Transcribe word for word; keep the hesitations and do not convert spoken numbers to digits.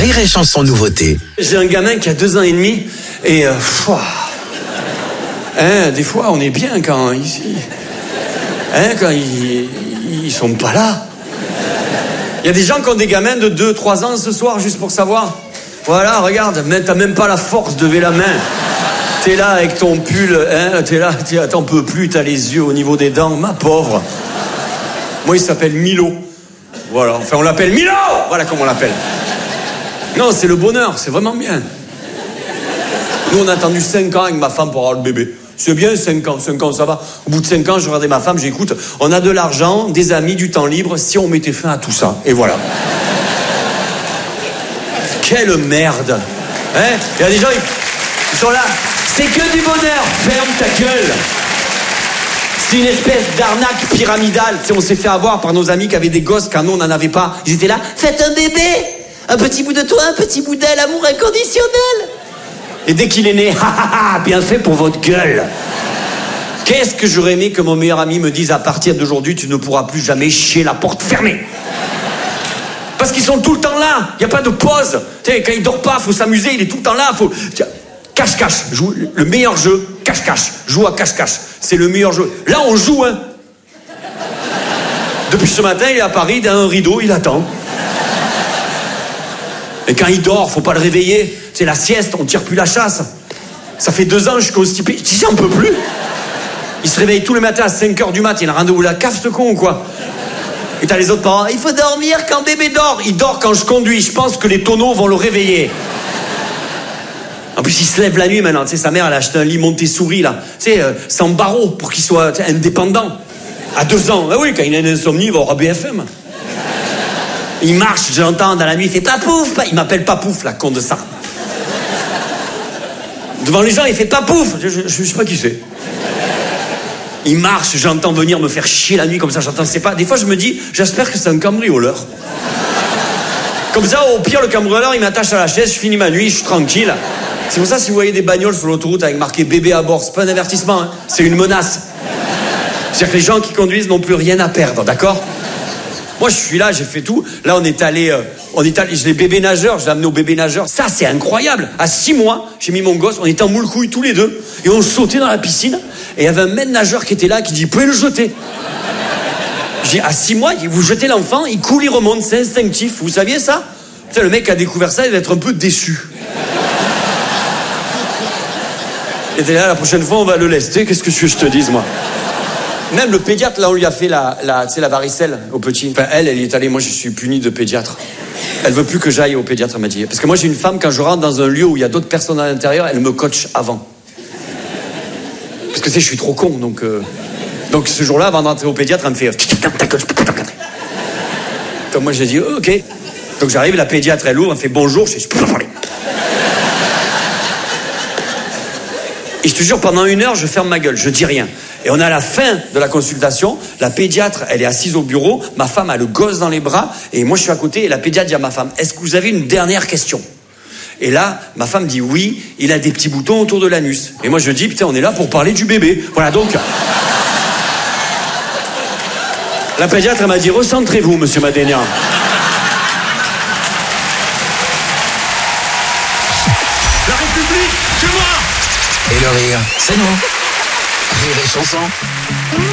Rire et Chanson nouveauté. J'ai un gamin qui a deux ans et demi et euh, pfouah, hein, des fois on est bien quand ils, hein, quand ils, ils sont pas là. Il y a des gens qui ont des gamins de deux trois ans ce soir juste pour savoir. Voilà, regarde, t'as même pas la force de lever la main. T'es là avec ton pull, hein, t'es là, t'es, t'en peux plus, t'as les yeux au niveau des dents, ma pauvre. Moi, il s'appelle Milo. Voilà, enfin, on l'appelle Milo. Voilà comment on l'appelle. Non, c'est le bonheur, c'est vraiment bien. Nous, on a attendu cinq ans avec ma femme pour avoir le bébé. C'est bien, cinq ans, cinq ans, ça va. Au bout de cinq ans, je regardais ma femme, j'écoute, on a de l'argent, des amis, du temps libre, si on mettait fin à tout ça. Et voilà. Quelle merde. Hein? Il y a des gens, ils sont là. C'est que du bonheur. Ferme ta gueule. C'est une espèce d'arnaque pyramidale. Tu sais, on s'est fait avoir par nos amis qui avaient des gosses quand nous, on n'en avait pas. Ils étaient là. Faites un bébé. Un petit bout de toi, un petit bout d'elle, amour inconditionnel. Et dès qu'il est né, ha ha ha, bien fait pour votre gueule. Qu'est-ce que j'aurais aimé que mon meilleur ami me dise à partir d'aujourd'hui, tu ne pourras plus jamais chier la porte fermée. Parce qu'ils sont tout le temps là. Il n'y a pas de pause. Tu sais, quand il dort pas, faut s'amuser. Il est tout le temps là. Faut cache-cache. Joue le meilleur jeu. Cache-cache. Joue à cache-cache. C'est le meilleur jeu. Là, on joue, hein. Depuis ce matin, il est à Paris, il a un rideau, il attend. Et quand il dort, faut pas le réveiller. C'est la sieste, on tire plus la chasse. Ça fait deux ans, je suis constipé. Je dis, j'en peux plus. Il se réveille tous les matins à cinq heures du mat. Il a un rendez-vous à la cave, ce con, ou quoi? Et t'as les autres parents. Il faut dormir quand bébé dort. Il dort quand je conduis. Je pense que les tonneaux vont le réveiller. En plus, il se lève la nuit maintenant. Tu sais, sa mère, elle a acheté un lit Montessori, là. Tu sais, euh, sans barreaux, pour qu'il soit indépendant. À deux ans. Ah oui, quand il a une insomnie, il va avoir B F M. Il marche, je l'entends dans la nuit, il fait Papouf. Il m'appelle Papouf, la con de ça. Devant les gens, il fait Papouf. Je, je, je sais pas qui c'est. Il marche, j'entends venir me faire chier la nuit comme ça, j'entends, c'est pas. Des fois, je me dis, j'espère que c'est un cambrioleur. Comme ça, au pire, le cambrioleur, il m'attache à la chaise, je finis ma nuit, je suis tranquille. C'est pour ça, si vous voyez des bagnoles sur l'autoroute avec marqué bébé à bord, c'est pas un avertissement, hein, c'est une menace. C'est-à-dire que les gens qui conduisent n'ont plus rien à perdre, d'accord? Moi, je suis là, j'ai fait tout. Là, on est allé, euh, on est allé, je l'ai bébé nageur, je l'ai amené au bébé nageur. Ça, c'est incroyable. À six mois, j'ai mis mon gosse, on était en moule couille tous les deux, et on sautait dans la piscine, et il y avait un maître nageur qui était là, qui dit, vous pouvez le jeter. J'ai, à six mois, il dit, vous jetez l'enfant, il coule, il remonte, c'est instinctif. Vous saviez ça? Putain, le mec qui a découvert ça, il va être un peu déçu. Il était là, la prochaine fois, on va le lester, qu'est-ce que tu veux que je te dise, moi? Même le pédiatre, là, on lui a fait la, la, tu sais, la varicelle au petit. Enfin, elle, elle y est allée. Moi, je suis puni de pédiatre. Elle veut plus que j'aille au pédiatre, elle m'a dit. Parce que moi, j'ai une femme, quand je rentre dans un lieu où il y a d'autres personnes à l'intérieur, elle me coach avant. Parce que, tu sais, je suis trop con, donc... Euh... Donc, ce jour-là, avant d'entrer au pédiatre, elle me fait... Ta gueule, je peux pas t'encadrer. Donc, moi, j'ai dit, oh, OK. Donc, j'arrive, la pédiatre, elle ouvre, elle me fait bonjour. Je dis, je peux pas parler. Et je te jure, pendant une heure, je ferme ma gueule, je dis rien. Et on est à la fin de la consultation, la pédiatre, elle est assise au bureau, ma femme a le gosse dans les bras, et moi je suis à côté, et la pédiatre dit à ma femme, est-ce que vous avez une dernière question? Et là, ma femme dit oui, il a des petits boutons autour de l'anus. Et moi je dis, putain, on est là pour parler du bébé. Voilà, donc... La pédiatre, elle m'a dit, recentrez-vous, monsieur Madénian. La République, c'est moi! Et le rire, c'est nous. Rire et Chanson.